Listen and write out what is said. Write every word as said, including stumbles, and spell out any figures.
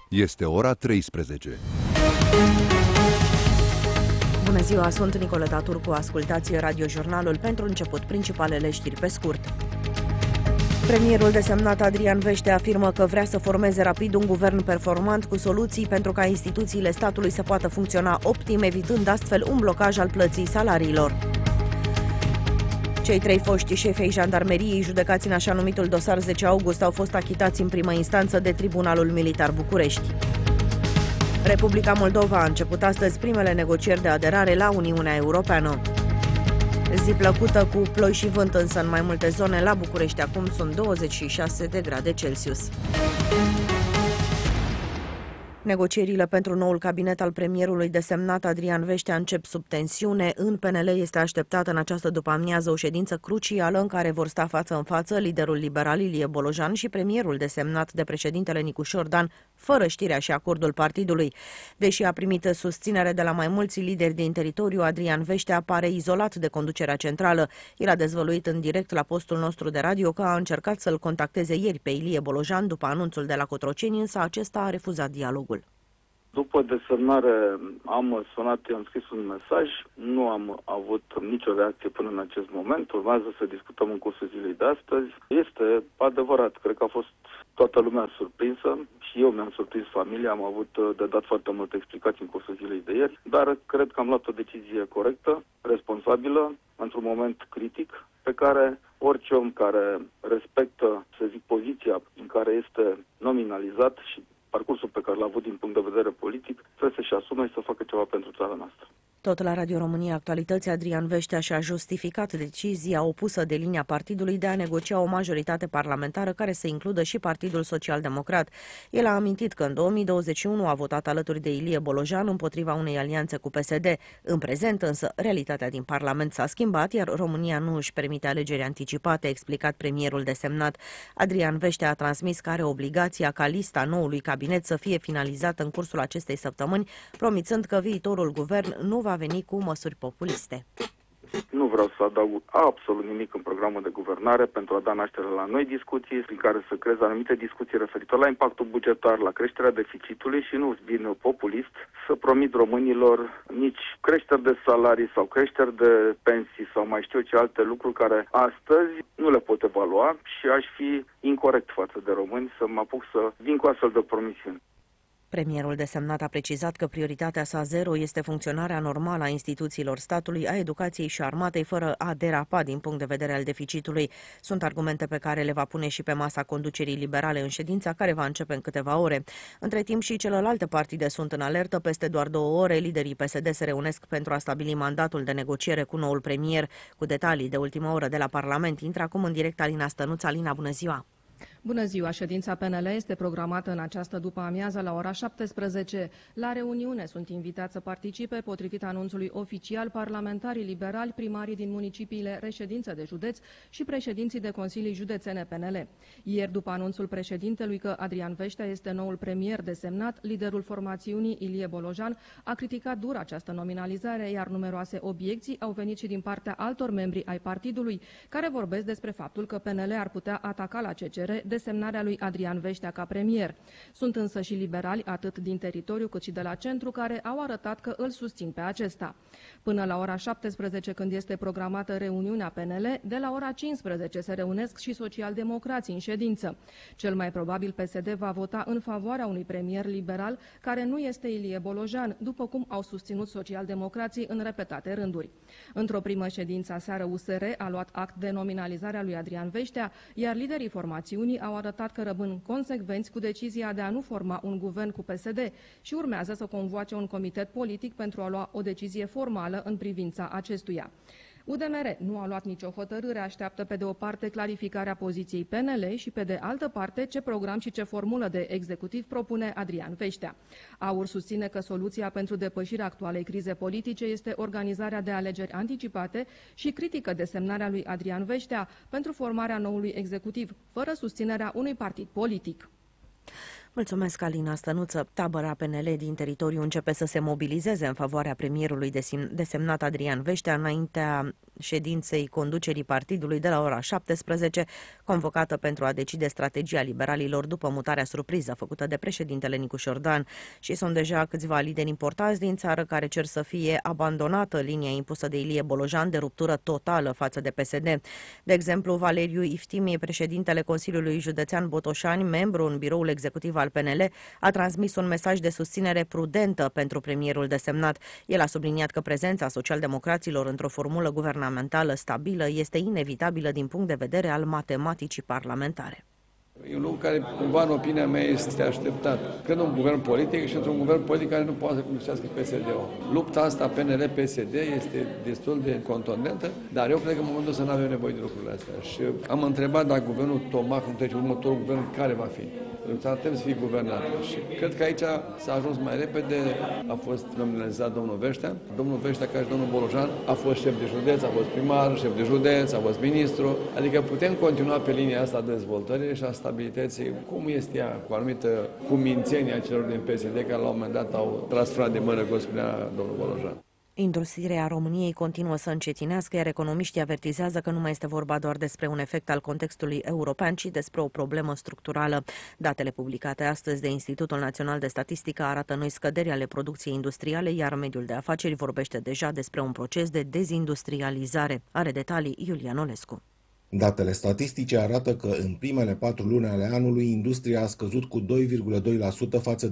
Este ora treisprezece. Bună ziua, sunt Nicoleta Turcu, ascultați radiojurnalul pentru început principalele știri pe scurt. Premierul desemnat Adrian Vește afirmă că vrea să formeze rapid un guvern performant cu soluții pentru ca instituțiile statului să poată funcționa optim, evitând astfel un blocaj al plății salariilor. Cei trei foști șefi ai jandarmeriei judecați în așa numitul dosar zece august au fost achitați în primă instanță de Tribunalul Militar București. Republica Moldova a început astăzi primele negocieri de aderare la Uniunea Europeană. Zi plăcută cu ploi și vânt, însă în mai multe zone. La București acum sunt douăzeci și șase de grade Celsius. Negocierile pentru noul cabinet al premierului desemnat Adrian Veștea încep sub tensiune. În P N L este așteptată în această după-amiază o ședință crucială în care vor sta față în față liderul liberal Ilie Bolojan și premierul desemnat de președintele Nicu Șordan, fără știrea și acordul partidului. Deși a primit susținere de la mai mulți lideri din teritoriu, Adrian Veștea pare izolat de conducerea centrală. El a dezvăluit în direct la postul nostru de radio că a încercat să-l contacteze ieri pe Ilie Bolojan după anunțul de la Cotroceni, însă acesta a refuzat dialogul. După desemnare am sunat, i-am scris un mesaj, nu am avut nicio reacție până în acest moment, urmează să discutăm în cursul zilei de astăzi. Este adevărat, cred că a fost toată lumea surprinsă și eu mi-am surprins familia, am avut de dat foarte multe explicații în cursul zilei de ieri, dar cred că am luat o decizie corectă, responsabilă, într-un moment critic, pe care orice om care respectă, să zic, poziția în care este nominalizat și parcursul pe care l-a avut din punct de vedere politic, trebuie să-și asume și să facă ceva pentru țara noastră. Tot la Radio România Actualități, Adrian Veștea și-a justificat decizia opusă de linia partidului de a negocia o majoritate parlamentară care să includă și Partidul Social-Democrat. El a amintit că în două mii douăzeci și unu a votat alături de Ilie Bolojan împotriva unei alianțe cu P S D. În prezent însă, realitatea din Parlament s-a schimbat, iar România nu își permite alegeri anticipate, a explicat premierul desemnat. Adrian Veștea a transmis că are obligația ca lista noului cabinet să fie finalizată în cursul acestei săptămâni, promițând că viitorul guvern nu va veni cu măsuri populiste. Nu vreau să adaug absolut nimic în programul de guvernare pentru a da naștere la noi discuții, prin care să creeze anumite discuții referitor la impactul bugetar, la creșterea deficitului și nu vin populist să promit românilor nici creșteri de salarii sau creșteri de pensii sau mai știu ce alte lucruri care astăzi nu le pot evalua și aș fi incorect față de români să mă apuc să vin cu astfel de promisiuni. Premierul desemnat a precizat că prioritatea sa zero este funcționarea normală a instituțiilor statului, a educației și armatei, fără a derapa din punct de vedere al deficitului. Sunt argumente pe care le va pune și pe masa conducerii liberale în ședința care va începe în câteva ore. Între timp și celelalte partide sunt în alertă. Peste doar două ore, liderii P S D se reunesc pentru a stabili mandatul de negociere cu noul premier. Cu detalii de ultimă oră de la Parlament, intră acum în direct Alina Stănuț. Alina, bună ziua! Bună ziua! Ședința P N L este programată în această după-amiază la ora șaptesprezece. La reuniune sunt invitați să participe, potrivit anunțului oficial, parlamentarii liberali, primarii din municipiile reședință de județ și președinții de consilii județene P N L. Ieri, după anunțul președintelui că Adrian Veștea este noul premier desemnat, liderul formațiunii Ilie Bolojan a criticat dur această nominalizare, iar numeroase obiecții au venit și din partea altor membri ai partidului, care vorbesc despre faptul că P N L ar putea ataca la C C R desemnarea lui Adrian Veștea ca premier. Sunt însă și liberali, atât din teritoriu cât și de la centru, care au arătat că îl susțin pe acesta. Până la ora șaptesprezece, când este programată reuniunea P N L, de la ora cincisprezece se reunesc și socialdemocrații în ședință. Cel mai probabil P S D va vota în favoarea unui premier liberal care nu este Ilie Bolojan, după cum au susținut socialdemocrații în repetate rânduri. Într-o primă ședință aseară, U S R a luat act de nominalizarea lui Adrian Veștea, iar liderii formațiunii au arătat că rămân consecvenți cu decizia de a nu forma un guvern cu P S D și urmează să convoace un comitet politic pentru a lua o decizie formală în privința acestuia. U D M R nu a luat nicio hotărâre, așteaptă pe de o parte clarificarea poziției P N L și pe de altă parte ce program și ce formulă de executiv propune Adrian Veștea. AUR susține că soluția pentru depășirea actualei crize politice este organizarea de alegeri anticipate și critică desemnarea lui Adrian Veștea pentru formarea noului executiv, fără susținerea unui partid politic. Mulțumesc, Alina Stănuță. Tabăra P N L din teritoriu începe să se mobilizeze în favoarea premierului desemnat Adrian Veștea înaintea ședinței conducerii partidului de la ora șaptesprezece, convocată pentru a decide strategia liberalilor după mutarea surpriză făcută de președintele Nicu Șordan. Și sunt deja câțiva lideri importanți din țară care cer să fie abandonată linia impusă de Ilie Bolojan de ruptură totală față de P S D. De exemplu, Valeriu Iftimi, președintele Consiliului Județean Botoșani, membru în biroul executiv al P N L, a transmis un mesaj de susținere prudentă pentru premierul desemnat. El a subliniat că prezența socialdemocraților într-o formulă guvernamentală stabilă este inevitabilă din punct de vedere al matematicii parlamentare. E un lucru care, cumva, în opinia mea, este așteptat. Când un guvern politic și într-un guvern politic care nu poate să conducească P S D-ul. Lupta asta P N L-P S D este destul de contundentă, dar eu cred că în momentul ăsta nu avem nevoie de lucrurile astea. Și am întrebat dacă guvernul Tomac nu trece următorul guvern, care va fi? Trebuie să fie guvernat. Și cred că aici s-a ajuns mai repede. A fost nominalizat domnul Veștea. Domnul Veștea, ca și domnul Bolojan, a fost șef de județ, a fost primar, șef de județ, a fost ministru. Adică putem continua pe linia asta de dezvoltare și a stabilității, cum este ea, cu anumită cumințenie a celor din P S D, care la un moment dat au tras frate de mână, cum spunea domnul Bolojan. Industria României continuă să încetinească, iar economiștii avertizează că nu mai este vorba doar despre un efect al contextului european, ci despre o problemă structurală. Datele publicate astăzi de Institutul Național de Statistică arată noi scăderi ale producției industriale, iar mediul de afaceri vorbește deja despre un proces de dezindustrializare. Are detalii Iulian Olescu. Datele statistice arată că în primele patru luni ale anului industria a scăzut cu doi virgulă doi la sută față